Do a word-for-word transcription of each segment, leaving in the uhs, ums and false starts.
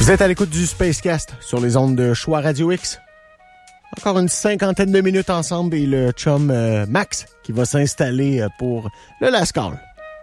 Vous êtes à l'écoute du Spacecast sur les ondes de Choix Radio X. Encore une cinquantaine de minutes ensemble et le chum euh, Max qui va s'installer euh, pour le last call.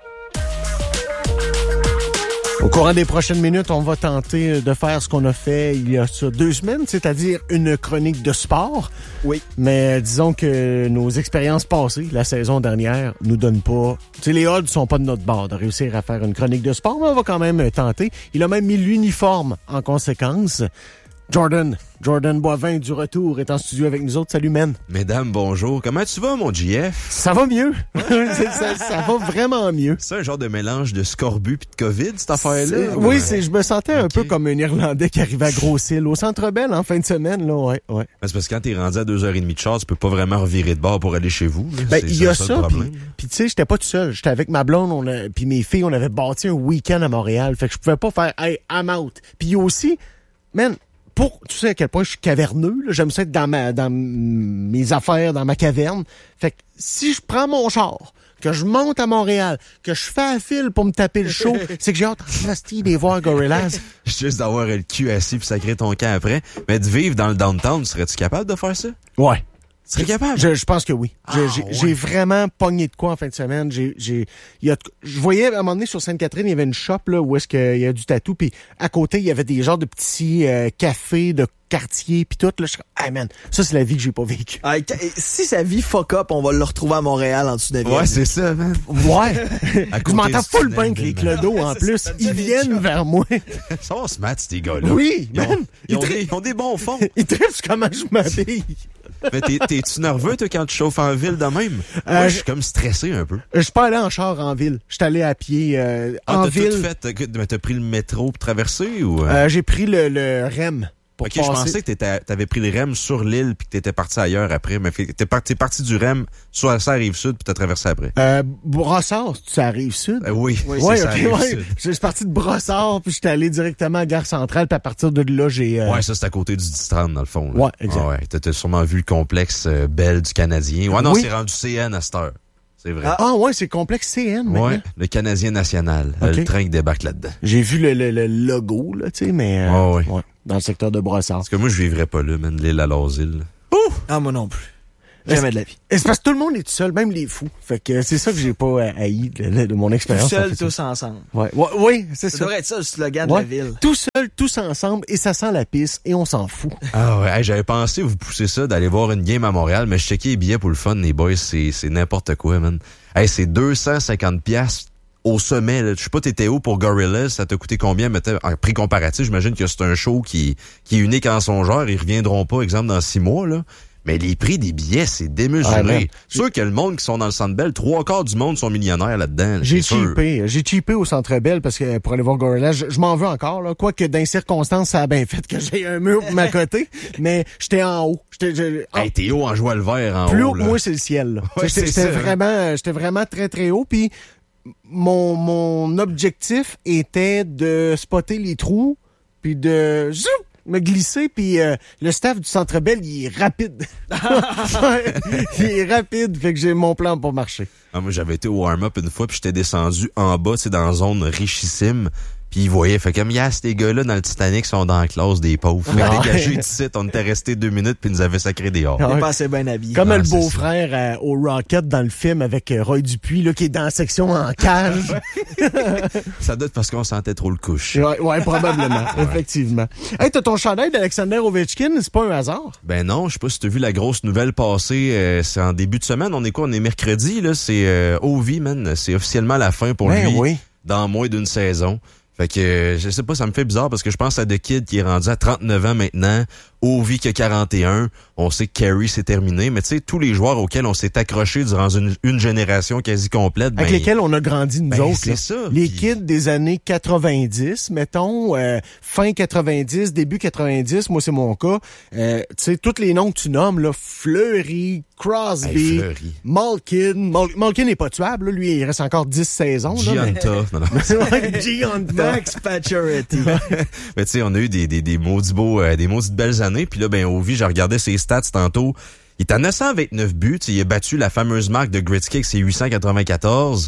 Au courant des prochaines minutes, on va tenter de faire ce qu'on a fait il y a ça deux semaines, c'est-à-dire une chronique de sport. Oui. Mais disons que nos expériences passées, la saison dernière, nous donnent pas... Tu sais, les odds sont pas de notre bord de réussir à faire une chronique de sport, mais on va quand même tenter. Il a même mis l'uniforme en conséquence. Jordan, Jordan Boivin du retour est en studio avec nous autres. Salut, man. Mesdames, bonjour. Comment tu vas, mon J F? Ça va mieux. ça, ça va vraiment mieux. C'est un genre de mélange de scorbut puis de COVID, cette affaire-là? Oui, ouais. c'est, je me sentais un okay. peu comme un Irlandais qui arrivait à Gros-Île au Centre Bell en fin de semaine, là, ouais, ouais. C'est parce que quand t'es rendu à deux heures trente de char, tu peux pas vraiment revirer de bord pour aller chez vous. Là. Ben, c'est il y a ça, ça, puis, puis tu sais, j'étais pas tout seul. J'étais avec ma blonde, on a, puis mes filles, on avait bâti un week-end à Montréal. Fait que je pouvais pas faire, hey, I'm out. Puis aussi, man, pour, tu sais à quel point je suis caverneux, là, j'aime ça être dans ma, dans mes affaires, dans ma caverne. Fait que si je prends mon char, que je monte à Montréal, que je fais à fil pour me taper le show, c'est que j'ai hâte de voir Gorillaz. Juste d'avoir le cul assis puis sacrer ton camp après. Mais de vivre dans le downtown, serais-tu capable de faire ça? Ouais. Tu serais capable? Je, je pense que oui. Ah, j'ai, ouais. j'ai vraiment pogné de quoi en fin de semaine. J'ai, j'ai, il y a, je voyais à un moment donné sur Sainte-Catherine, il y avait une shop là où est-ce qu'il y a du tatou, puis à côté il y avait des genres de petits euh, cafés de quartier puis tout. Là, je suis comme, hey man, ça c'est la vie que j'ai pas vécue. Ah, si sa vie fuck up, on va le retrouver à Montréal en dessous de la Ouais, c'est ça, man. Ouais. Je m'entends full bien que les clodos en plus, ils viennent vers moi. Ça va se mettre ces gars-là. Oui, ils ont, man. Ils, ils, ont des, ils ont des bons fonds. Ils trippent comment je m'habille. Mais t'es, t'es-tu nerveux, toi, quand tu chauffes en ville de même? Euh, Moi, je suis comme stressé un peu. Je suis pas allé en char en ville. Je suis allé à pied euh, ah, en t'as ville. Tout fait, t'as, t'as pris le métro pour traverser ou? Euh, j'ai pris le, le R E M. Pour ok, passer. Je pensais que t'étais, t'avais pris le R E M sur l'île puis que t'étais parti ailleurs après. Mais t'es parti, t'es parti du R E M sur la rive sud puis t'as traversé après. Euh, Brossard, tu arrives sud? Euh, oui, oui, c'est ouais, ça, okay, ouais. Je suis parti de Brossard puis j'étais allé directement à Gare Centrale puis à partir de là, j'ai... Euh... Ouais, ça c'est à côté du Distrand dans le fond. Là. Ouais, exact. Ah, ouais, t'as, t'as sûrement vu le complexe euh, Bell du Canadien. Ouais, non, oui. c'est rendu C N à cette heure. C'est vrai. Ah, ah ouais, c'est complexe C N maintenant. Ouais, le Canadien national. Okay. Le train qui débarque là-dedans. J'ai vu le, le, le logo, là, tu sais, mais... Euh, oh, ouais. ouais, dans le secteur de Brossard. Parce que moi, je vivrais pas là, man, l'île à Loisille. Ouh! Ah, moi non plus. Jamais de la vie. Et c'est parce que tout le monde est tout seul, même les fous. Fait que c'est ça que j'ai pas haï de, de, de mon expérience. Tout seul, tous ça. ensemble. Ouais, ouais, oui, c'est ça. Ça devrait être ça, le slogan ouais. de la ville. Tout seul, tous ensemble, et ça sent la pisse, et on s'en fout. Ah ouais, hey, j'avais pensé vous pousser ça, d'aller voir une game à Montréal, mais je checkais les billets pour le fun, les boys, c'est, c'est n'importe quoi, man. Hey, c'est deux cent cinquante piastres au sommet, là. Je sais pas, t'étais où pour Gorillaz, ça t'a coûté combien, mais en prix comparatif, j'imagine que c'est un show qui, qui est unique en son genre, ils reviendront pas, exemple, dans six mois, là. Mais les prix des billets, c'est démesuré. Ah, sûr que le monde qui sont dans le Centre Bell, trois quarts du monde sont millionnaires là-dedans. Là, j'ai cheapé. J'ai cheapé au Centre Bell parce que pour aller voir Gorillaz, je, je m'en veux encore, là. Quoique dans les circonstances, ça a bien fait que j'ai un mur pour ma côté. Mais j'étais en haut. J'étais, je, en, hey, t'es haut en joie le vert en plus haut. Plus haut que moi, c'est le ciel, là. Ouais, j'étais, c'est j'étais vraiment, j'étais vraiment très, très haut. Puis mon, mon objectif était de spotter les trous puis de zou, me glisser, puis euh, le staff du Centre Bell, il est rapide. Il est rapide, fait que j'ai mon plan pour marcher. Ah, moi, j'avais été au warm-up une fois, puis j'étais descendu en bas, tu sais, dans une zone richissime. Puis ils voyaient, fait comme, yeah, ces gars-là dans le Titanic sont dans la classe des pauvres. Fait que dégagés d'ici, on était restés deux minutes puis ils nous avaient sacré des hors. On est pas assez bien habillés. Comme ah, le beau-frère euh, au Rocket dans le film avec euh, Roy Dupuis, là, qui est dans la section en cage. Ça doit être parce qu'on sentait trop le couche. Ouais, ouais probablement, ouais. Effectivement. Hey, t'as ton chandail d'Alexander Ovechkin, c'est pas un hasard? Ben non, je sais pas si t'as vu la grosse nouvelle passer, euh, c'est en début de semaine, on est quoi, on est mercredi, là, c'est euh, Ovi, man, c'est officiellement la fin pour ben lui, oui. Dans moins d'une saison. Fait que, euh, je sais pas, ça me fait bizarre parce que je pense à The Kid qui est rendu à trente-neuf ans maintenant, Ovi qui a quarante et un, on sait que Carey c'est terminé, mais tu sais, tous les joueurs auxquels on s'est accroché durant une, une génération quasi complète. Avec ben, lesquels on a grandi nous ben, autres. C'est là. ça. Les pis... kids des années quatre-vingt-dix, mettons, euh, fin quatre-vingt-dix, début quatre-vingt-dix, moi c'est mon cas. Euh, tu sais, tous les noms que tu nommes, là, Fleury, Crosby, hey, Fleury. Malkin. Mal- Malkin n'est pas tuable, là. Lui, il reste encore dix saisons. Gianta. Non, non. Gianta. Max Pacioretty. Mais tu sais, on a eu des, des, des maudits beaux, euh, des maudites belles années. Puis là, ben, Ovi, j'ai regardé ses stats tantôt. Il est à neuf cent vingt-neuf buts. Il a battu la fameuse marque de Gretzky avec ses huit cent quatre-vingt-quatorze.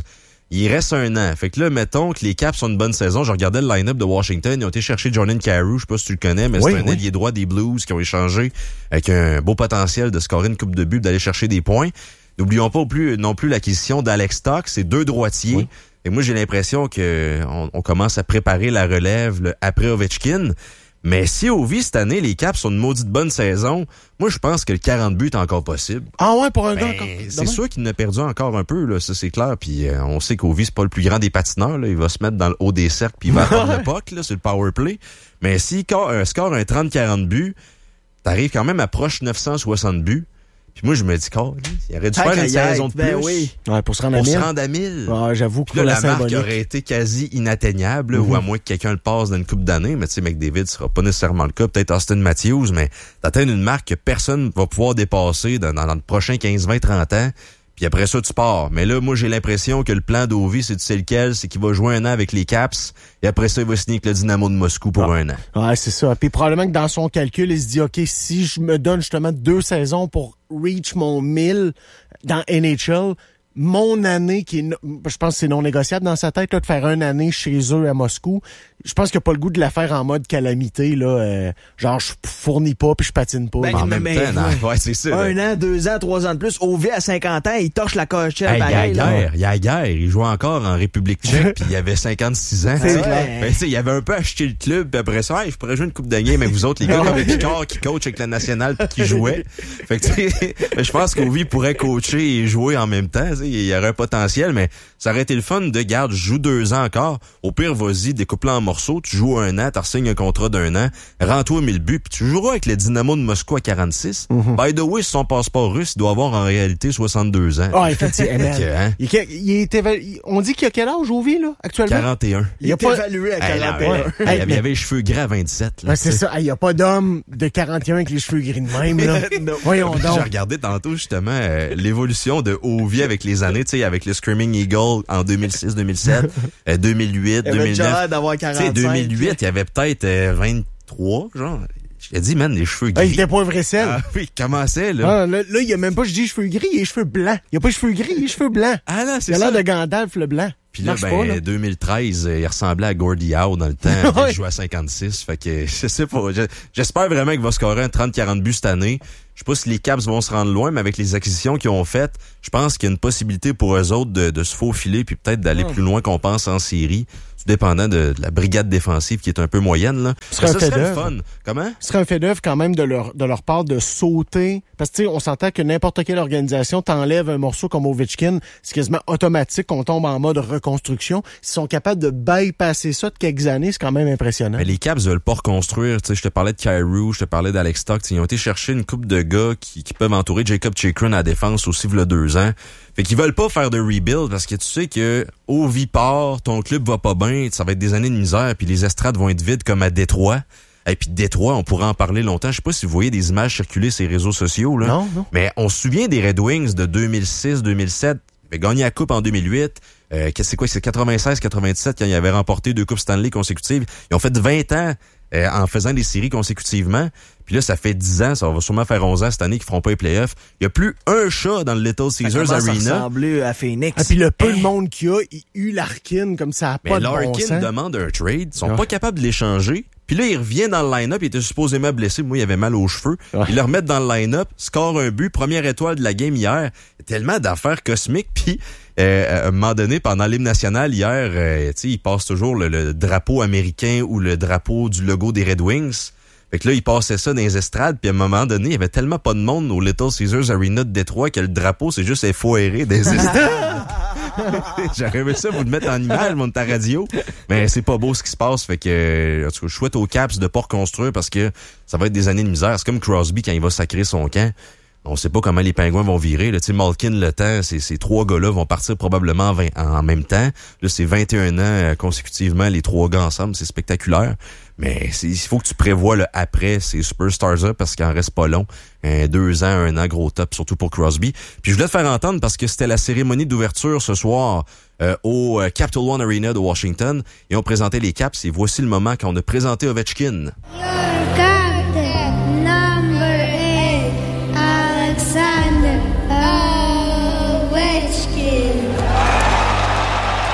il reste un an. Fait que là, mettons que les Caps ont une bonne saison. Je regardais le line-up de Washington. Ils ont été chercher Jordan Carew. Je sais pas si tu le connais, mais oui, c'est un oui. ailier droit des Blues qui ont échangé avec un beau potentiel de scorer une coupe de but, d'aller chercher des points. N'oublions pas plus, non plus l'acquisition d'Alex Stock. C'est deux droitiers. Oui. Et moi, j'ai l'impression que on, on commence à préparer la relève là, après Ovechkin. Mais si Ovi, cette année, les Caps ont une maudite bonne saison, moi, je pense que le quarante buts est encore possible. Ah ouais, pour un Ben, gars encore. c'est sûr qu'il en a perdu encore un peu, là, ça c'est clair. Puis euh, on sait qu'Ovi, c'est pas le plus grand des patineurs. Là. Il va se mettre dans le haut des cercles puis il va attendre le puck là, sur le power play. Mais s'il euh, score un trente quarante buts, t'arrives quand même à proche neuf cent soixante buts. Puis moi, je me dis, oh, il aurait dû Tant faire une qu'à y être, saison de ben plus oui. Ouais, pour se rendre à pour se mille. rendre à mille. Ah, j'avoue que Puis là, pour la la marque symbolique. aurait été quasi inatteignable, là, Mm-hmm. ou à moins que quelqu'un le passe dans une coupe d'années. Mais tu sais, McDavid sera pas nécessairement le cas. Peut-être Austin Matthews, mais d'atteindre une marque que personne va pouvoir dépasser dans, dans, dans le prochain quinze, vingt, trente ans. Puis après ça, tu pars. Mais là, moi, j'ai l'impression que le plan d'Ovi, c'est tu sais lequel, c'est qu'il va jouer un an avec les Caps. Et après ça, il va signer avec le Dynamo de Moscou pour Ah. un an. Ouais, c'est ça. Puis probablement que dans son calcul, il se dit, OK, si je me donne justement deux saisons pour reach mon mille dans N H L, mon année qui est, no- je pense que c'est non négociable dans sa tête, là, de faire une année chez eux à Moscou, je pense qu'il n'a pas le goût de la faire en mode calamité, là, euh, genre je fournis pas puis je patine pas. Ben, là. En mais- même mais- temps, non, ouais, c'est ça. Un là. an, deux ans, trois ans de plus. Ovi à cinquante ans, il torche la cochette. Hey, il y a la pareil, là. guerre, il y a la guerre. Il jouait encore en République tchèque, puis il avait cinquante-six ans. C'est tu sais. vrai. Ben, tu sais, il avait un peu acheté le club, puis après ça, hey, je pourrais jouer une coupe de game avec vous autres, les gars, comme Picard qui coach avec la nationale puis qui jouait. Fait que, tu sais, je pense qu'Ovi pourrait coacher et jouer en même temps. Tu sais, il y aurait un potentiel, mais ça aurait été le fun de, garde, je joue deux ans encore. Au pire, vas-y, découpe-le en morceaux, tu joues un an, t'as signes un contrat d'un an, rends-toi mille buts, puis tu joueras avec le Dynamo de Moscou à quarante-six. By the way, si son passeport russe, il doit avoir en réalité soixante-deux ans. Ah, effectivement. Fait que, hein, Il, est- il est éva- il- on dit qu'il a quel âge, Ovi, là, actuellement? quarante et un. Il, Il a est pas- évalué à Hey, là, quarante et un. ouais. Hey, il, avait, mais- il avait les cheveux gras à vingt-sept. Là, Ouais, c'est tu sais. ça. Il n'y a pas d'homme de quarante et un avec les cheveux gris de même, là. Non. Voyons donc. J'ai regardé tantôt justement euh, l'évolution de Ovi avec les années, tu sais, avec le Screaming Eagle en deux mille six, deux mille sept, euh, deux mille huit, Il avait déjà deux mille neuf. l'air d'avoir Tu sais, quarante-cinq. deux mille huit, il y avait peut-être euh, vingt-trois, genre. J'ai dit, man, les cheveux Ah, il gris. était pas un vrai sel. Ah oui, il commençait, là. Ah, là, là, il a même pas, je dis cheveux gris, il a les cheveux blancs. Il a pas les cheveux gris, il a les cheveux blancs. Ah non, Il c'est a ça. l'air de Gandalf le blanc. Puis là, Marche ben, pas, là. deux mille treize, euh, il ressemblait à Gordie Howe dans le temps, puis Ouais. il jouait à cinquante-six. Fait que, je sais pas. je- J'espère vraiment qu'il va scorer un trente quarante buts cette année. Je sais pas si les Caps vont se rendre loin, mais avec les acquisitions qu'ils ont faites, je pense qu'il y a une possibilité pour eux autres de, de se faufiler puis peut-être d'aller Hmm. plus loin qu'on pense en série. Tout dépendant de, de la brigade défensive qui est un peu moyenne, là. Ce serait Mais un ça fait serait le d'œuvre. fun. Comment? Ce serait un fait d'œuvre quand même de leur, de leur part de sauter. Parce que, tu sais, on s'entend que n'importe quelle organisation t'enlève un morceau comme Ovechkin, c'est quasiment automatique qu'on tombe en mode reconstruction. S'ils sont capables de bypasser ça de quelques années, c'est quand même impressionnant. Mais les Caps veulent pas reconstruire. Tu sais, je te parlais de Kyrou, je te parlais d'Alex Stock. Ils ont été chercher une couple de gars qui, qui peuvent entourer Jacob Chikrin à la défense aussi, v'là deux ans. Fait qu'ils veulent pas faire de rebuild parce que tu sais que au Vipar, ton club va pas bien, ça va être des années de misère, puis les estrades vont être vides comme à Détroit. Et puis Détroit, on pourrait en parler longtemps. Je sais pas si vous voyez des images circuler sur les réseaux sociaux, là. Non, non. Mais on se souvient des Red Wings de deux mille six, deux mille sept. Ils avaient gagné la coupe en deux mille huit. Euh, c'est quoi, c'est quatre-vingt-seize, quatre-vingt-dix-sept quand ils avaient remporté deux coupes Stanley consécutives. Ils ont fait vingt ans euh, en faisant des séries consécutivement. Puis là, ça fait dix ans, ça va sûrement faire onze ans cette année qu'ils feront pas les playoffs. Il y a plus un chat dans le Little Ça Caesars commence à Arena. ressembler à Phoenix. Ah, puis le peu de monde qu'il y a, il eut Larkin comme ça a Mais pas de Larkin bon sens. demande un trade. Ils sont Ouais. pas capables de l'échanger. Puis là, il revient dans le line-up. Il était supposément blessé. Moi, il avait mal aux cheveux. Ouais. Ils le remettent dans le line-up. Score un but. Première étoile de la game hier. Tellement d'affaires cosmiques. Puis, euh, à un moment donné, pendant l'hymne national, hier, euh, tu sais, il passe toujours le, le drapeau américain ou le drapeau du logo des Red Wings. Fait que là, il passait ça dans les estrades, puis à un moment donné, il y avait tellement pas de monde au Little Caesars Arena de Détroit que le drapeau, c'est juste effoiré des estrades. J'aurais aimé ça vous le mettre en image, mon ta radio. Mais c'est pas beau ce qui se passe. Fait que, en tout cas, je souhaite aux Caps de pas reconstruire parce que ça va être des années de misère. C'est comme Crosby quand il va sacrer son camp. On sait pas comment les Pingouins vont virer. Là, tu sais, Malkin, le temps, ces, ces trois gars-là vont partir probablement en, vingt, en même temps. Là, c'est vingt et un ans euh, consécutivement, les trois gars ensemble. C'est spectaculaire. Mais c'est, il faut que tu prévois le après ces superstars-là parce qu'il en reste pas long. Un, deux ans, un an, gros top, surtout pour Crosby. Puis je voulais te faire entendre parce que c'était la cérémonie d'ouverture ce soir euh, au euh, Capital One Arena de Washington. Et on présentait les Caps. Et voici le moment quand on a présenté Ovechkin. Your captain, number eight, Alexander. Ovechkin.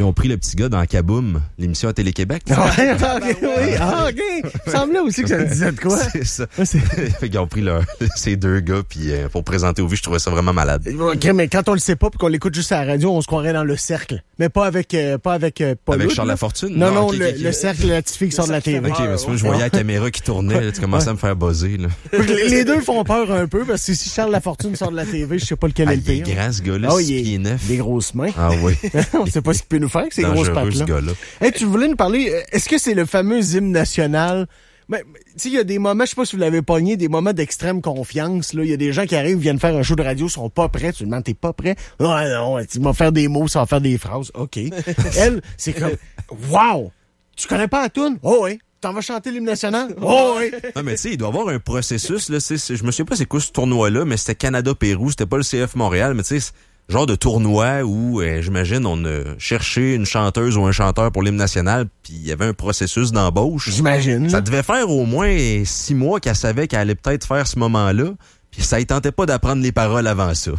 Ils ont pris le petit gars dans Kaboom, l'émission à Télé-Québec. Ouais, ok, oui. Ah, ok. Il me semblait aussi que ça me disait de quoi. C'est ça. Ouais, c'est- Fait qu'ils ont pris leur, ces deux gars puis euh, pour présenter au vu, je trouvais ça vraiment malade. Ok, mais quand on le sait pas puis qu'on l'écoute juste à la radio, on se croirait dans le cercle. Mais pas avec, euh, pas avec, euh, Paul Avec Hood, Charles là. Lafortune? Non, non, ok, le, ok, ok. le cercle, la petite fille qui sort de la T V. Ok, mais tu vois, je voyais la caméra qui tournait, là, tu commençais à me faire buzzer, là. les, les deux font peur un peu parce que si Charles Lafortune sort de la T V, je sais pas lequel Ah, est le il est pire. grand, ce gars-là, Ah, six il est- pieds neuf. Des grosses mains. Ah oui. On sait pas ce qu'il peut nous faire avec ces grosses Dangereux, ce pattes-là. gars-là. Hey, tu voulais nous parler, euh, est-ce que c'est le fameux hymne national? Mais, mais, tu sais, il y a des moments, je sais pas si vous l'avez pogné, des moments d'extrême confiance, là. Il y a des gens qui arrivent, viennent faire un show de radio, sont pas prêts. Tu te demandes, t'es pas prêt? Ouais, non, tu vas faire des mots, ça va faire des phrases. OK. Elle, c'est comme, wow! Tu connais pas la toune? Oh, oui. T'en vas chanter l'hymne national? Oh, oui. Non, mais tu sais, il doit y avoir un processus, là. c'est- c'est- Je me souviens pas c'est quoi ce tournoi-là, mais c'était Canada-Pérou, c'était pas le C F Montréal, mais tu sais, genre de tournoi où, euh, j'imagine, on a cherché une chanteuse ou un chanteur pour l'hymne national, puis il y avait un processus d'embauche. J'imagine. Ça devait faire au moins six mois qu'elle savait qu'elle allait peut-être faire ce moment-là, puis ça ne tentait pas d'apprendre les paroles avant ça.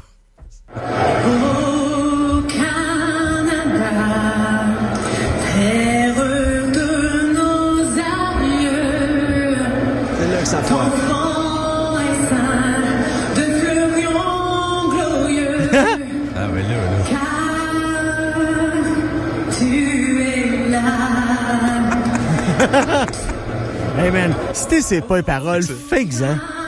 Au Canada, terre de nos aïeux, C'est là que ça ton foire. vent est saint de fleurions glorieux, Ah, mais là, là. car tu es là. Hey man, si t'es c'est pas les paroles, fake-en.